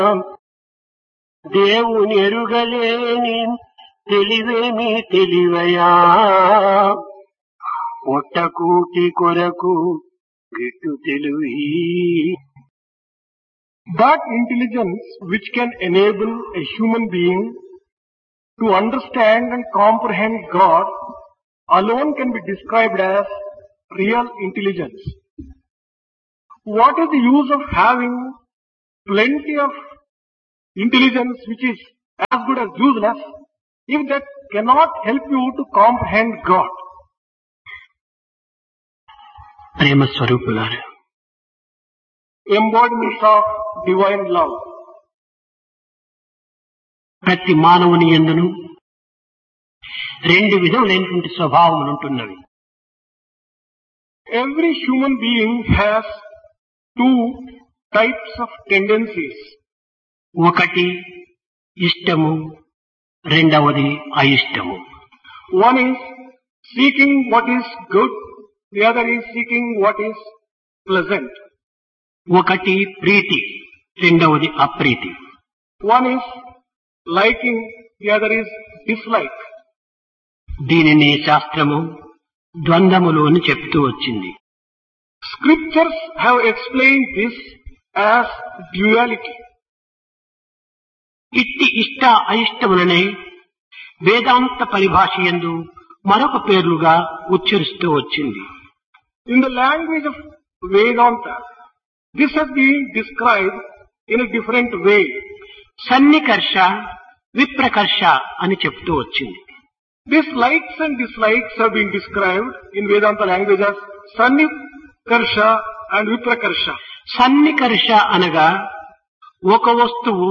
దేవుని ఎరుగలేని తెలివేమి తెలివయా, పొట్టకూటి కొరకు గిట్టు తెలివి. That intelligence which can enable a human being to understand and comprehend God alone can be described as real intelligence. What is the use of having plenty of intelligence which is as good as useless if that cannot help you to comprehend God? ప్రేమ స్వరూపులారా, Embodiments of divine love. ప్రతి మానవుని యందును రెండు విధములైనటువంటి స్వభావములు ఉంటున్నవి. Every human being has two types of tendencies. ఒకటి ఇష్టము, రెండవది అయిష్టము. One is seeking what is good, the other is seeking what is pleasant. ఒకటి ప్రీతి, రెండవది అప్రీతి. One is liking, the other is dislike. దీనిని శాస్త్రము ద్వంద్వములు అని చెప్తూ వచ్చింది. Scriptures have explained this as duality. ఇట్టి ఇష్ట అయిష్టములనే వేదాంత పరిభాష యందు మరొక పేర్లుగా ఉచ్చరిస్తూ వచ్చింది. In the language of Vedanta, this has been described in a different way. సన్నికర్ష, విప్రకర్ష అని చెప్తూ వచ్చింది. These likes and dislikes have been described in Vedanta language as Sannikarsha and Viprakarsha. సన్నికర్ష అనగా ఒక వస్తువు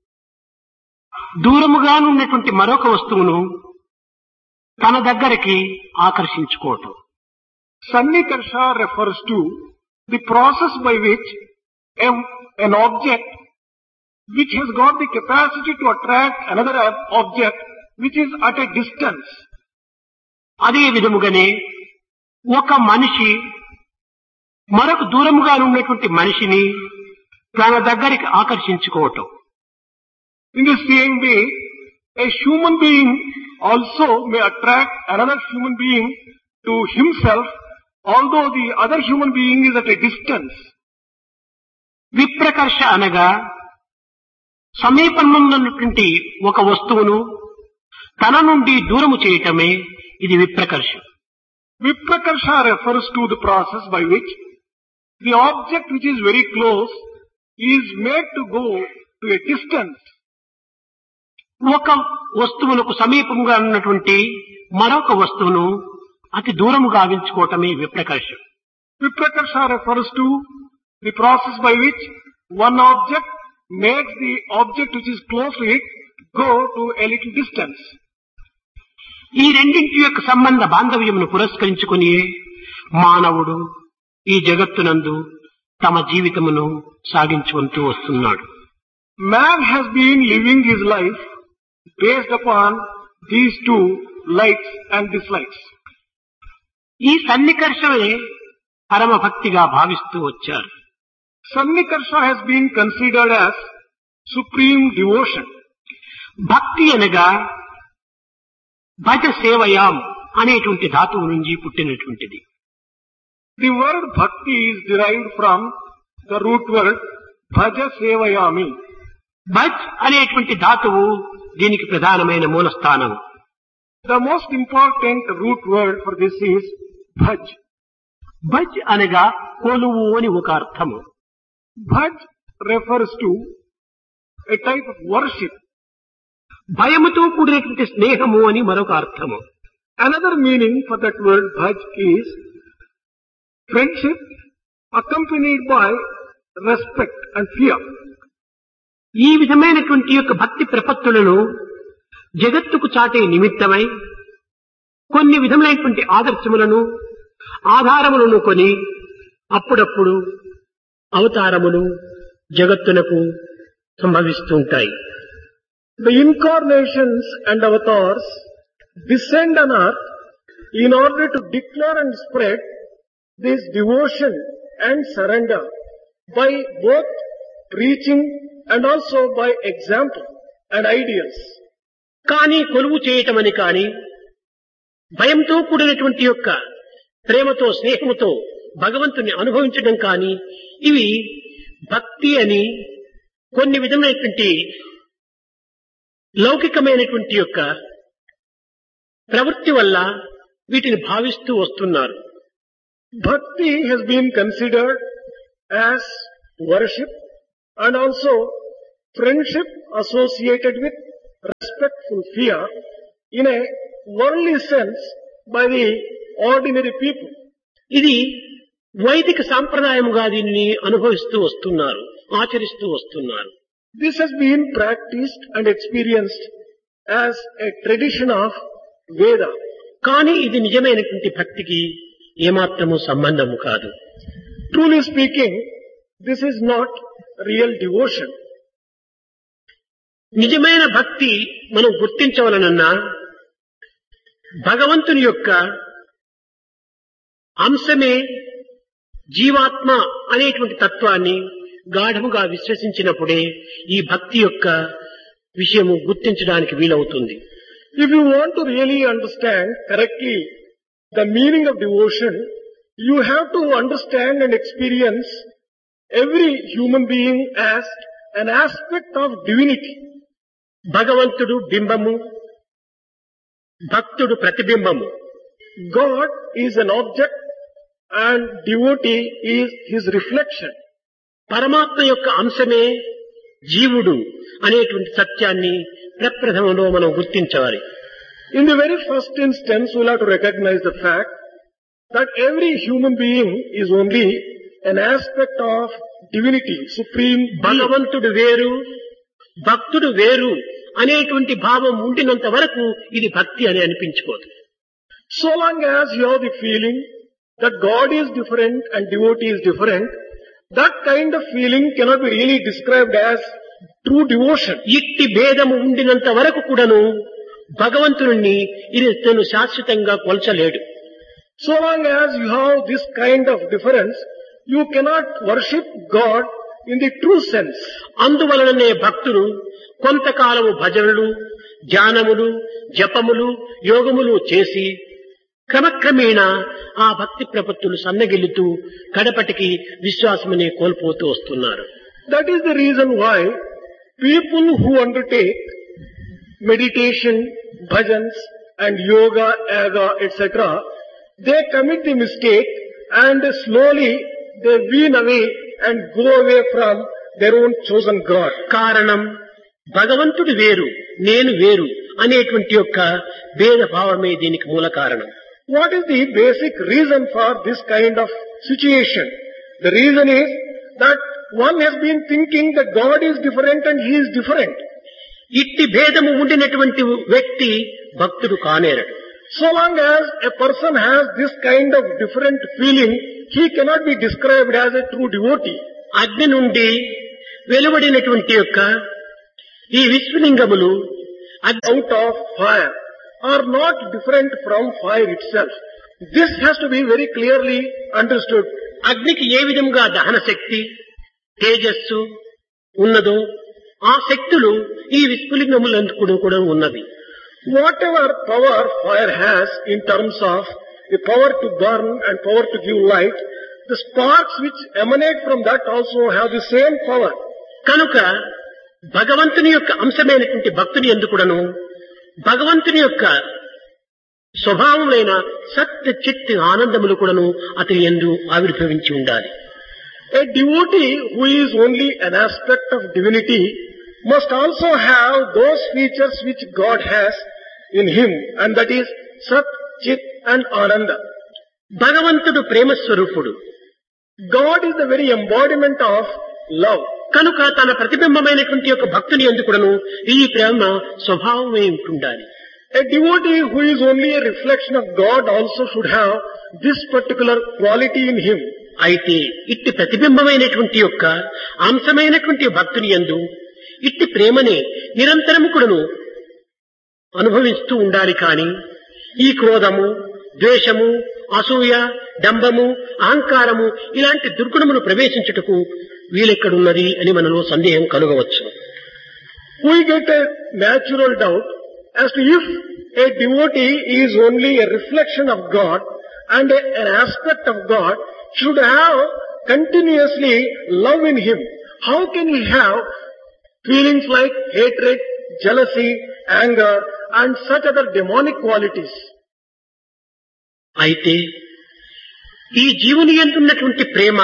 దూరముగా ఉన్నటువంటి మరొక వస్తువును తన దగ్గరికి ఆకర్షించుకోవటం. Sannikarsha refers to the process by which an object which has got the capacity to attract another object which is at a distance. అదే విధముగానే ఒక మనిషి మరొక దూరముగా ఉన్నటువంటి మనిషిని తన దగ్గరికి ఆకర్షించుకోవటం. In the same way, a human being also may attract another human being to himself, although the other human being is at a distance. విప్రకర్ష అనగా సమీపంలో ఉన్నటువంటి ఒక వస్తువును తన నుండి దూరము చేయటమే ఇది విప్రకర్ష. Viprakarsha refers to the process by which the object which is very close is made to go to a distance. ఒక వస్తువులకు సమీపంగా ఉన్నటువంటి మరొక వస్తువును అతి దూరము గావించుకోవటమే విప్రకర్ష. Viprakarsha refers to the process by which one object makes the object which is close to it go to a little distance. ఈ రెండింటి యొక్క సంబంధ బాంధవ్యమును పురస్కరించుకుని మానవుడు ఈ జగత్తునందు తమ జీవితమును సాగించుకుంటూ వస్తున్నాడు. Man has been living his life based upon these two likes and dislikes. ఈ సన్నికర్షమే పరమ భక్తిగా భావిస్తూ వచ్చారు. Sannikarsha has been considered as supreme devotion. భక్తి అనగా భజ సేవయాం అనేటువంటి ధాతువు నుంచి పుట్టినటువంటిది. The word bhakti is derived from the root word bhaja sevayami. భజ్ అనేటువంటి ధాతువు దీనికి ప్రధానమైన మూలస్థానం. The most important root word for this is bhaj. భజ్ అనగా కొలువు అని ఒక అర్థము. Bhaj refers to a type of worship. భయముతో కూడినటువంటి స్నేహము అని మరొక అర్థము. Another meaning for that word bhaj is friendship accompanied by respect and fear. ఈ విధమైనటువంటి యొక్క భక్తి ప్రపత్తులను జగత్తుకు చాటే నిమిత్తమై కొన్ని విధములైనటువంటి ఆదర్శములను ఆధారములను కొని అప్పుడప్పుడు అవతారములు జగత్తునకు సంభవిస్తుంటాయి. The incarnations and avatars descend on earth in order to declare and spread this devotion and surrender by both preaching and also by example and ideals. కానీ కొలువు చేయటమని కానీ భయంతో కూడినటువంటి యొక్క ప్రేమతో స్నేహముతో భగవంతుని అనుభవించడం కానీ ఇవి భక్తి అని కొన్ని విధమైనటువంటి లౌకికమైనటువంటి యొక్క ప్రవృత్తి వల్ల వీటిని భావిస్తూ వస్తున్నారు. Bhakti has been considered as worship and also friendship associated with respectful fear in a worldly sense by the ordinary people. ఇది వైదిక సాంప్రదాయముగా దీనిని అనుభవిస్తూ వస్తున్నారు, ఆచరిస్తూ వస్తున్నారు. This has been practiced and experienced as a tradition of Veda. కానీ ఇది నిజమైనటువంటి భక్తికి ఏమాత్రము సంబంధము కాదు. Truly speaking, this is not real devotion. నిజమైన భక్తి మనం గుర్తించవలనన్నా భగవంతుని యొక్క అంశమే జీవాత్మ అనేటువంటి తత్వాన్ని గాఢముగా విశ్వసించినప్పుడే ఈ భక్తి యొక్క విషయము గుర్తించడానికి వీలవుతుంది. If you want to really understand correctly the meaning of devotion, you have to understand and experience every human being as an aspect of divinity. భగవంతుడు బింబము, భక్తుడు ప్రతిబింబము. God is an object and devotee is his reflection. పరమాత్మ యొక్క అంశమే జీవుడు అనేటువంటి సత్యాన్ని ప్రప్రథమంలో మనం గుర్తించాలి. In the very first instance, we'll have to recognize the fact that every human being is only an aspect of divinity, supreme being. భగవంతుడు వేరు, భక్తుడు వేరు అనేటువంటి భావం ఉండినంత వరకు ఇది భక్తి అని అనిపించుకోదు. So long as you have the feeling that God is different and devotee is different, that kind of feeling cannot be really described as true devotion. ఇట్టి భేదము ఉండినంత వరకు కూడాను భగవంతుని ఇతను శాశ్వతంగా కొల్చలేడు. So long as you have this kind of difference, you cannot worship God in the true sense. అందువలననే భక్తులు కొంతకాలము భజనలు, ధ్యానములు, జపములు, యోగములు చేసి క్రమక్రమేణా ఆ భక్తి ప్రపత్తులు సన్నగిల్లుతూ కడపటికి విశ్వాసమనే కోల్పోతూ వస్తున్నారు. That is the reason why people who undertake meditation, bhajans and yoga, yaga, etc., they commit the mistake and slowly they wean away and go away from their own chosen God. కారణం భగవంతుడు వేరు, నేను వేరు అనేటువంటి యొక్క భేదభావమే దీనికి మూల కారణం. What is the basic reason for this kind of situation? The reason is that one has been thinking that God is different and he is different. ఇట్టి భేదము ఉండినటువంటి వ్యక్తి భక్తుడు కానేరడు. So long as a person has this kind of different feeling, he cannot be described as a true devotee. అగ్ని నుండి వెలువడినటువంటి యొక్క ఈ విశ్వలింగములు Out of fire are not different from fire itself. This has to be very clearly understood. అగ్నికి ఏ విధంగా దహన శక్తి, తేజస్సు ఉన్నదో ఆ శక్తులు ఈ విశ్వలింగములందు కూడా ఉన్నవి. Whatever power fire has in terms of the power to burn and power to give light, the sparks which emanate from that also have the same power. కనుక భగవంతుని యొక్క అంశమైనటువంటి భక్తుని యందు కూడాను భగవంతుని యొక్క స్వభావమైన సత్య చిత్ ఆనందములు కూడాను అతని యందు ఆవిర్భవించి ఉండాలి. A devotee who is only an aspect of divinity must also have those features which God has in him, and that is Sat, Chit and Ananda. భగవంతుడు ప్రేమ స్వరూపుడు. God is the very embodiment of love. కనుక తన ప్రతిబింబమైనటువంటి యొక్క భక్తుని యందు కూడాను ఈ ప్రేమ స్వభావమే ఉంటుండాలి. A devotee who is only a reflection of God also should have this particular quality in him. అయితే ఇట్టి ప్రతిబింబమైనటువంటి యొక్క అంశమైనటువంటి భక్తుని యందు ఇట్టి ప్రేమనే నిరంతరము కూడాను అనుభవిస్తూ ఉండాలి. కాని ఈ క్రోధము, ద్వేషము, అసూయ, డంబము, అహంకారము ఇలాంటి దుర్గుణములు ప్రవేశించుటకు వీలెక్కడున్నది అని మనలో సందేహం కలుగవచ్చు. We get a natural doubt as to if a devotee is only a reflection of God and an aspect of God, should have continuously love in him. How can he have feelings like hatred, jealousy, anger and such other demonic qualities? అయితే ఈ జీవుని యందున్నటువంటి ప్రేమ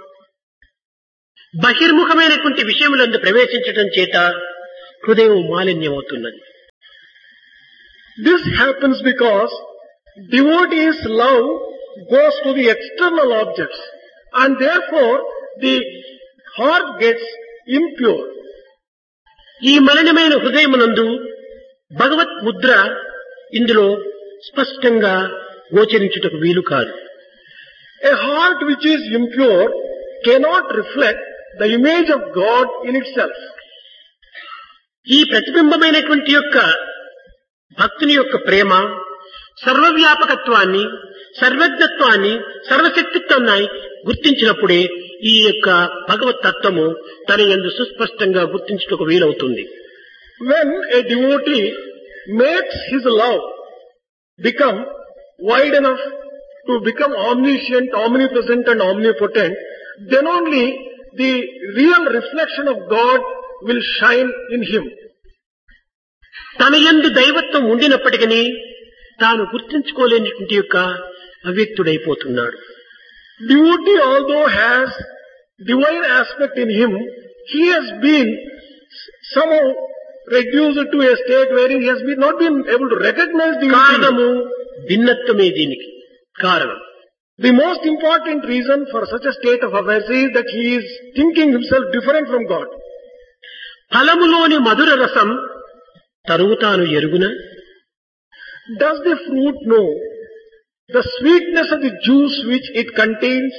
బహిర్ముఖమైనటువంటి విషయములందు ప్రవేశించటం చేత హృదయం మాలిన్యమవుతున్నది. This happens because devotee's love goes to the external objects and therefore the heart gets impure. ఈ మలినమైన హృదయమునందు భగవత్ ముద్ర ఇందులో స్పష్టంగా గోచరించుటకు వీలు కాదు. A heart which is impure cannot reflect the image of God in itself. ఈ ప్రతిబింబమైనటువంటి యొక్క భక్తుని యొక్క ప్రేమ సర్వవ్యాపకత్వాన్ని, సర్వజ్ఞత్వాన్ని, సర్వశక్తిత్వాన్ని గుర్తించినప్పుడే ఈ యొక్క భగవత్ తత్వము తన యందు సుస్పష్టంగా గుర్తించుటకు వీలవుతుంది. When a devotee makes his love become wide enough to become omniscient, omnipresent and omnipotent, then only the real reflection of God will shine in him. తన యందు దైవత్వం ఉండినప్పటికీ తాను గుర్తించుకోలేనటువంటి యొక్క అవ్యక్తుడైపోతున్నాడు. Devotee although has divine aspect in him, he has been somehow reduced to a state wherein he has not been able to recognize the కారణము భిన్నత్వమే దీనికి కారణం. The most important reason for such a state of affairs is that he is thinking himself different from God. ఫలములోని మధుర రసం తరువు తాను ఎరుగున? Does the fruit know the sweetness of the juice which it contains?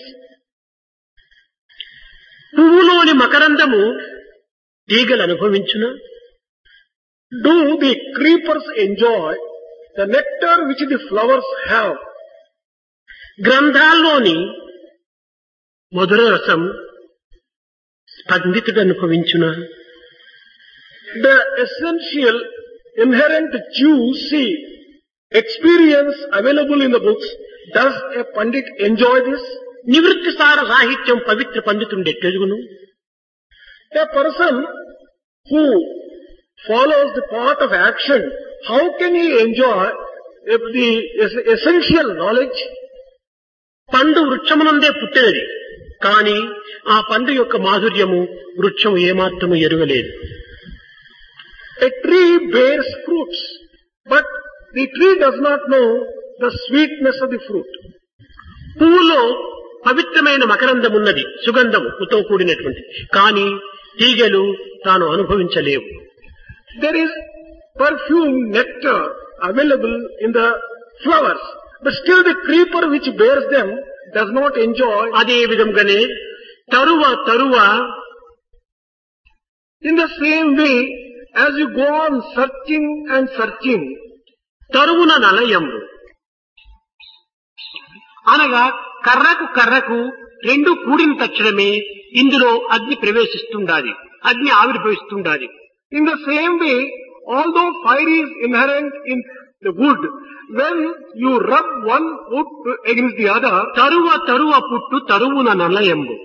పువ్వులోని మకరందము తీగలు అనుభవించునా? Do the creepers enjoy the nectar which the flowers have? గ్రంథాల్లోని మధుర రసం స్పందితుడు అనుభవించునా? The essential inherent juicy experience available in the books, does a pandit enjoy this? నివృత్తి సార సాహిత్యం పవిత్ర పండితుండే తెలుగును. A person who follows the path of action, how can he enjoy the essential knowledge? పండు వృక్షమునందే పుట్టినది, కాని ఆ పండు యొక్క మాధుర్యము వృక్షము ఏమాత్రము ఎరుగలేదు. A tree bears fruits, but the tree does not know the sweetness of the fruit. పువ్వులో పవిత్రమైన మకరందమున్నది, సుగంధముతో కూడినటువంటి, కాని తీగలు తాను అనుభవించలేవు. There is perfume, nectar available in the flowers, but still the creeper which bears them does not enjoy. అదే విధంగానే తరువ in the same way, as you go on searching and searching, తరువున నలయము అనగా కర్రకు రెండు కూడిన తక్షణమే ఇందులో అగ్ని ప్రవేశిస్తుండాలి, అగ్ని ఆవిర్భవిస్తుండాలి. In the same way, although fire is inherent in the wood, when you rub one wood against the other, తరువ పుట్టు తరువున నలయము,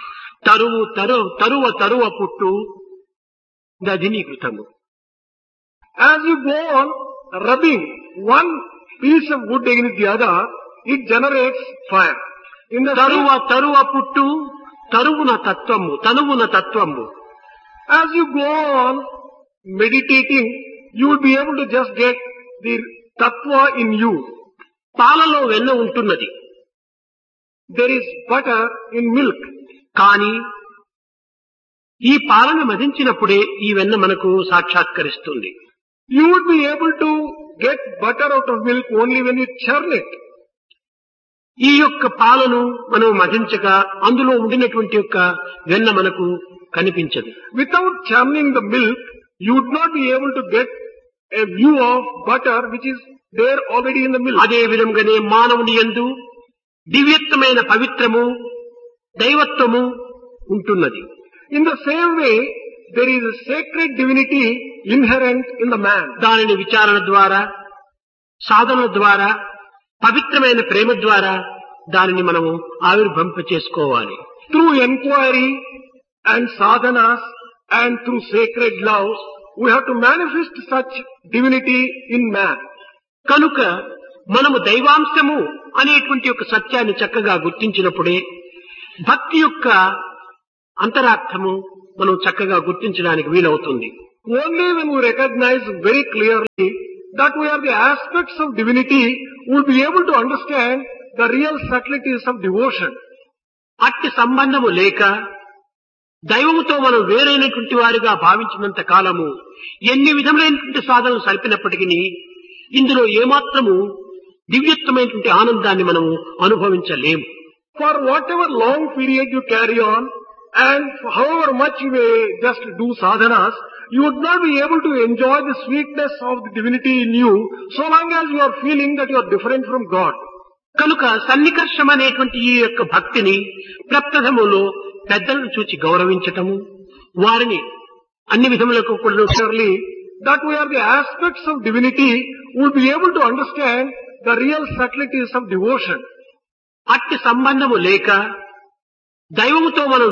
తరువ పుట్టు దధినీకృతము. As you go on rubbing one piece of wood against the other, it generates fire. In the తరువ పుట్టు తనువున తత్వము. As you go on meditating, you will be able to just get the tattva in you. పాలలో వెన్న ఉంటున్నది, there is butter in milk, కానీ ఈ పాలను మదించినప్పుడే ఈ వెన్న మనకు సాక్షాత్కరిస్తుంది. You would be able to get butter out of milk only when you churn it. ఈ యొక్క పాలను మనం మదించక అందులో ఉండినటువంటి యొక్క వెన్న మనకు కనిపించదు. Without churning the milk, you would not be able to get a view of butter which is there already in the milk. అదే విధంగానే మానవుని యందు దివ్యత్వమైన పవిత్రము, దైవత్వము, ఉంటున్నది. In the same way, there is a sacred divinity inherent in the man. దానిని విచారణ ద్వారా, సాధన ద్వారా, పవిత్రమైన ప్రేమ ద్వారా దానిని మనము ఆవిర్భవింప చేసుకోవాలి. Through inquiry and sadhanas and through sacred love, we have to manifest such divinity in man. కనుక మనము దైవాంశము అనేటువంటి ఒక సత్యాన్ని చక్కగా గుర్తించినప్పుడే భక్తి యొక్క అంతరార్థము మనం చక్కగా గుర్తించడానికి వీలవుతుంది. Only when we recognize very clearly that we are the aspects of divinity, we will be able to understand the real subtleties of devotion. అట్టి సంబంధము లేక దైవముతో మనం వేరైనటువంటి వారిగా భావించినంత కాలము ఎన్ని విధములైనటువంటి సాధనలు సరిపినప్పటికీ ఇందులో ఏమాత్రము దివ్యత్వమైనటువంటి ఆనందాన్ని మనము అనుభవించలేము. For whatever long period you carry on and however much you may just do sadhanas, you would not be able to enjoy the sweetness of the divinity in you so long as you are feeling that you are different from God. కనుక సన్నికర్షం అనేటువంటి ఈ యొక్క భక్తిని ప్రప్రథములో పెద్దలను చూచి గౌరవించటము, వారిని అన్ని విధములకు కూడా Surely that we are the aspects of divinity, we will be able to understand the real subtleties of devotion. అట్టి సంబంధము లేక దైవముతో మనం